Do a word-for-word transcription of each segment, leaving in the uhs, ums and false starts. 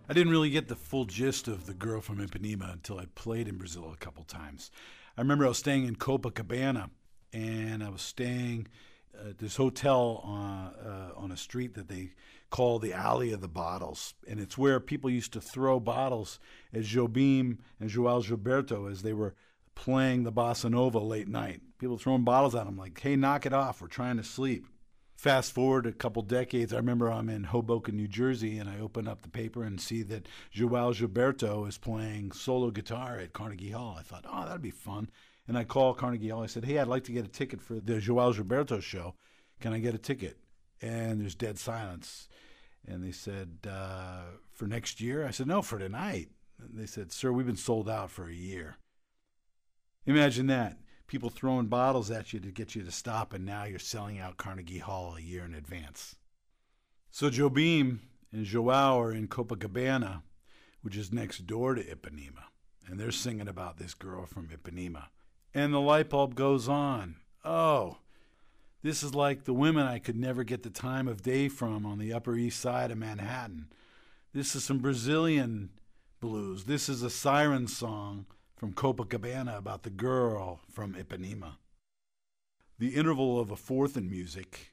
I didn't really get the full gist of The Girl from Ipanema until I played in Brazil a couple times. I remember I was staying in Copacabana, and I was staying at this hotel on, uh, on a street that they call the Alley of the Bottles. And it's where people used to throw bottles at Jobim and João Gilberto as they were playing the bossa nova late night. People throwing bottles at them like, hey, knock it off, we're trying to sleep. Fast forward a couple decades, I remember I'm in Hoboken, New Jersey, and I open up the paper and see that João Gilberto is playing solo guitar at Carnegie Hall. I thought, oh, that'd be fun. And I called Carnegie Hall. I said, hey, I'd like to get a ticket for the João Gilberto show. Can I get a ticket? And there's dead silence. And they said, uh, for next year? I said, no, for tonight. And they said, sir, we've been sold out for a year. Imagine that. People throwing bottles at you to get you to stop, and now you're selling out Carnegie Hall a year in advance. So Jobim and João are in Copacabana, which is next door to Ipanema, and they're singing about this girl from Ipanema. And the light bulb goes on. Oh, this is like the women I could never get the time of day from on the Upper East Side of Manhattan. This is some Brazilian blues. This is a siren song from Copacabana about the girl from Ipanema. The interval of a fourth in music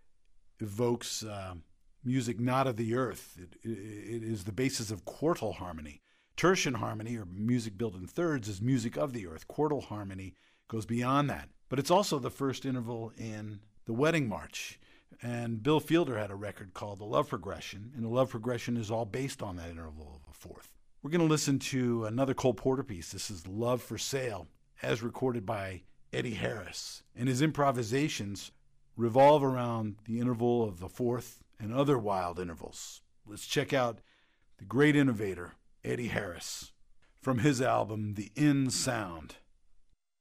evokes uh, music not of the earth. It, it, it is the basis of quartal harmony. Tertian harmony, or music built in thirds, is music of the earth. Quartal harmony goes beyond that. But it's also the first interval in the Wedding March. And Bill Fielder had a record called The Love Progression, and the Love Progression is all based on that interval of a fourth. We're going to listen to another Cole Porter piece. This is Love for Sale, as recorded by Eddie Harris. And his improvisations revolve around the interval of the fourth and other wild intervals. Let's check out the great innovator, Eddie Harris, from his album, The In Sound.